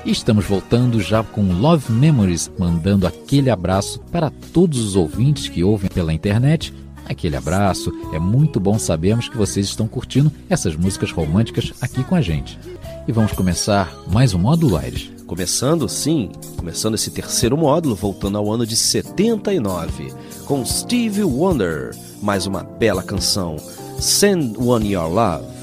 E estamos voltando já com Love Memories, mandando aquele abraço para todos os ouvintes que ouvem pela internet. Aquele abraço, é muito bom sabermos que vocês estão curtindo essas músicas românticas aqui com a gente. E vamos começar mais um módulo, Aires. Começando esse terceiro módulo, voltando ao ano de 79, com Stevie Wonder, mais uma bela canção, Send One Your Love.